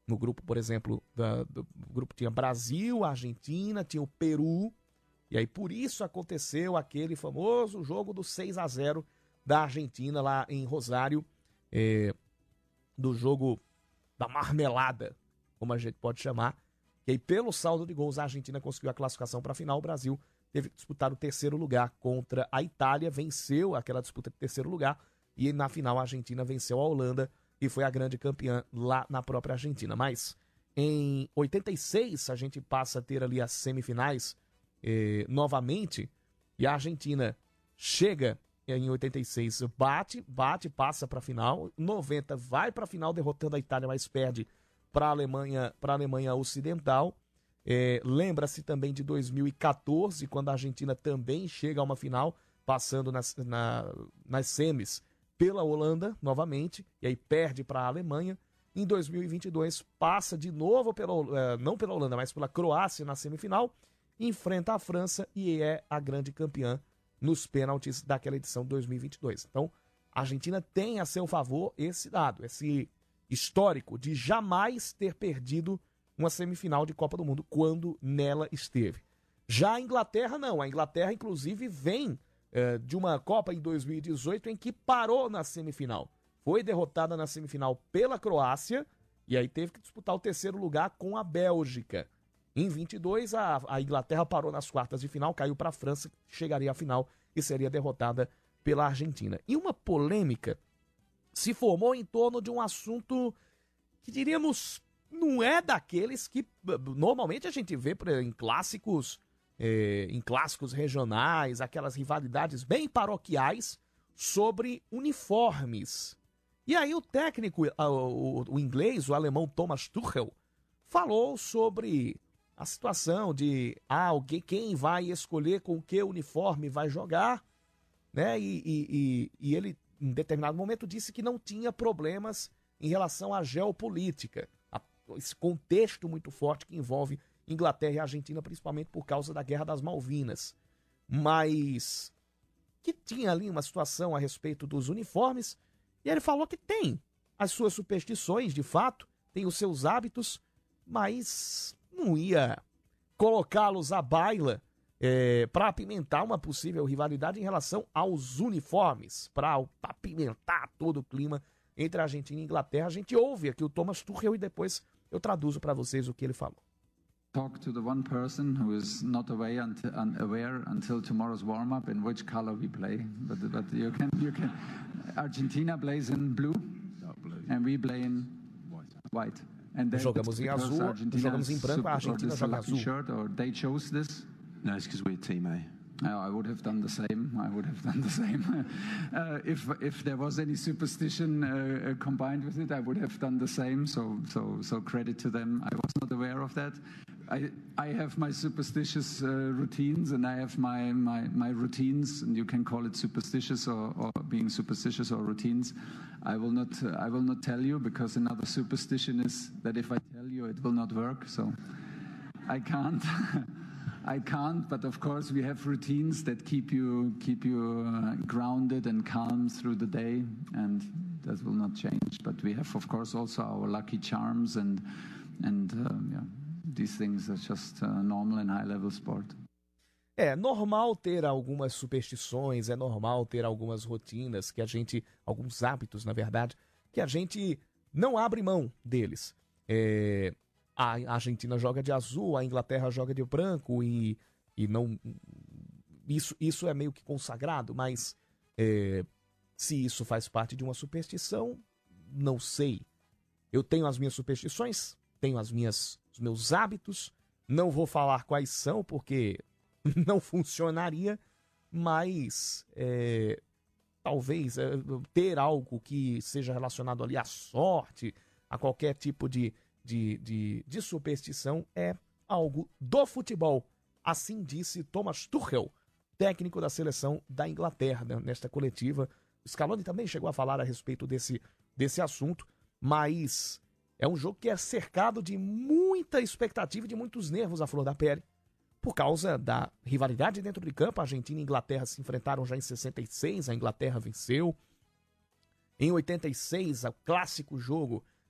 No grupo, por exemplo, do grupo tinha Brasil, Argentina, tinha o Peru. E aí por isso aconteceu aquele famoso jogo do 6-0 da Argentina lá em Rosário, do jogo da marmelada, como a gente pode chamar. E aí pelo saldo de gols a Argentina conseguiu a classificação para a final. O Brasil teve que disputar o terceiro lugar contra a Itália, venceu aquela disputa de terceiro lugar e na final a Argentina venceu a Holanda e foi a grande campeã lá na própria Argentina. Mas em 86 a gente passa a ter ali as semifinais novamente, e a Argentina chega em 86, bate, passa para a final. 90 vai para a final derrotando a Itália, mas perde para a Alemanha Ocidental. Lembra-se também de 2014, quando a Argentina também chega a uma final, passando nas semis pela Holanda novamente, e aí perde para a Alemanha. Em 2022 passa de novo não pela Holanda, mas pela Croácia na semifinal, enfrenta a França e é a grande campeã nos pênaltis daquela edição de 2022. Então, a Argentina tem a seu favor esse dado, esse histórico de jamais ter perdido uma semifinal de Copa do Mundo quando nela esteve. Já a Inglaterra não. A Inglaterra, inclusive, vem de uma Copa em 2018 em que parou na semifinal. Foi derrotada na semifinal pela Croácia e aí teve que disputar o terceiro lugar com a Bélgica. Em 22, a Inglaterra parou nas quartas de final, caiu para a França, chegaria à final e seria derrotada pela Argentina. E uma polêmica se formou em torno de um assunto que, diríamos, não é daqueles que normalmente a gente vê em clássicos regionais, aquelas rivalidades bem paroquiais sobre uniformes. E aí o técnico, o inglês, o alemão Thomas Tuchel, falou sobre a situação de quem vai escolher com que uniforme vai jogar, né? E ele, em determinado momento, disse que não tinha problemas em relação à geopolítica, esse contexto muito forte que envolve Inglaterra e Argentina, principalmente por causa da Guerra das Malvinas. Mas que tinha ali uma situação a respeito dos uniformes, e ele falou que tem as suas superstições, de fato, tem os seus hábitos, mas não ia colocá-los à baila para apimentar uma possível rivalidade em relação aos uniformes, para apimentar todo o clima entre a Argentina e a Inglaterra. A gente ouve aqui o Thomas Tuchel e depois eu traduzo para vocês o que ele falou. Talk to the one person who is not aware until tomorrow's warm-up in which color we play. But you can. Argentina plays in blue, and we play in white. And jogamos em azul, jogamos em branco, a Argentina joga azul. Shirt, or they chose this? No, it's because we're Team A. I would have done the same. If there was any superstition combined with it, I would have done the same. So credit to them. I was not aware of that. I have my superstitious routines, and I have my routines, and you can call it superstitious or being superstitious or routines. I will not tell you, because another superstition is that if I tell you, it will not work. So I can't. But of course we have routines that keep you grounded and calm through the day, and that will not change. But we have, of course, also our lucky charms and these things are just normal in high-level sport. É normal ter algumas superstições, é normal ter algumas rotinas alguns hábitos, na verdade, que a gente não abre mão deles. A Argentina joga de azul, a Inglaterra joga de branco e não. Isso é meio que consagrado, mas se isso faz parte de uma superstição, não sei. Eu tenho as minhas superstições, tenho os meus hábitos, não vou falar quais são, porque não funcionaria, mas talvez ter algo que seja relacionado ali à sorte, a qualquer tipo de superstição é algo do futebol. Assim disse Thomas Tuchel, técnico da seleção da Inglaterra, né, nesta coletiva. O Scaloni também chegou a falar a respeito desse assunto, mas é um jogo que é cercado de muita expectativa e de muitos nervos à flor da pele, por causa da rivalidade dentro de campo. A Argentina e a Inglaterra se enfrentaram já em 66, a Inglaterra venceu. Em 86, o clássico jogo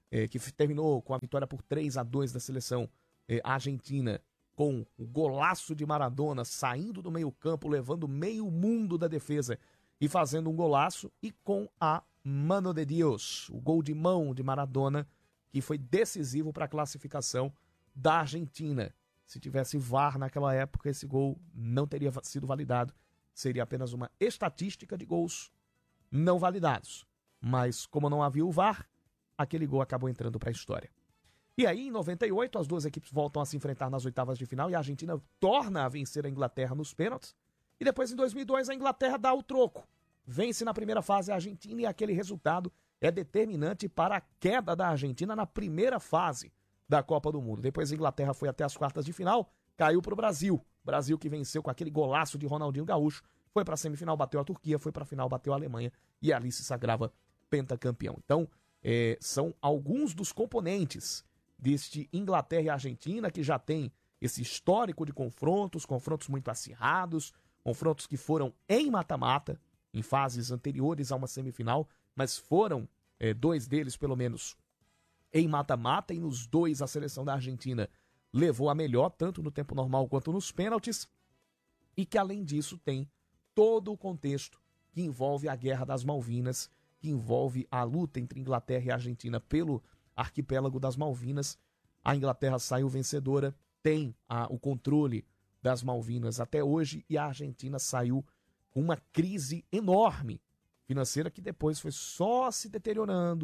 que terminou com a vitória por 3-2 da seleção argentina, com o golaço de Maradona saindo do meio-campo, levando meio mundo da defesa e fazendo um golaço, e com a Mano de Dios, o gol de mão de Maradona, que foi decisivo para a classificação da Argentina. Se tivesse VAR naquela época, esse gol não teria sido validado. Seria apenas uma estatística de gols não validados. Mas como não havia o VAR, aquele gol acabou entrando para a história. E aí, em 98, as duas equipes voltam a se enfrentar nas oitavas de final e a Argentina torna a vencer a Inglaterra nos pênaltis. E depois, em 2002, a Inglaterra dá o troco. Vence na primeira fase a Argentina e aquele resultado é determinante para a queda da Argentina na primeira fase da Copa do Mundo. Depois a Inglaterra foi até as quartas de final, caiu para o Brasil. Brasil que venceu com aquele golaço de Ronaldinho Gaúcho, foi para a semifinal, bateu a Turquia, foi para a final, bateu a Alemanha e ali se sagrava pentacampeão. Então, são alguns dos componentes deste Inglaterra e Argentina, que já tem esse histórico de confrontos muito acirrados, confrontos que foram em mata-mata, em fases anteriores a uma semifinal, mas foram dois deles, pelo menos, em mata-mata, e nos dois a seleção da Argentina levou a melhor, tanto no tempo normal quanto nos pênaltis, e que, além disso, tem todo o contexto que envolve a Guerra das Malvinas, que envolve a luta entre Inglaterra e Argentina pelo arquipélago das Malvinas. A Inglaterra saiu vencedora, tem o controle das Malvinas até hoje, e a Argentina saiu com uma crise enorme financeira que depois foi só se deteriorando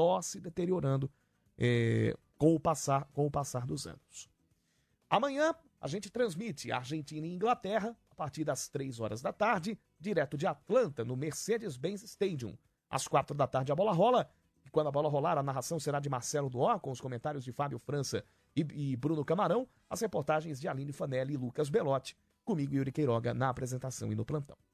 com o passar dos anos. Amanhã a gente transmite Argentina e Inglaterra a partir das 3 horas da tarde, direto de Atlanta, no Mercedes-Benz Stadium. Às 4 da tarde a bola rola, e quando a bola rolar, a narração será de Marcelo Duó, com os comentários de Fábio França e Bruno Camarão, as reportagens de Aline Fanelli e Lucas Belotti, comigo, Yuri Queiroga, na apresentação e no plantão.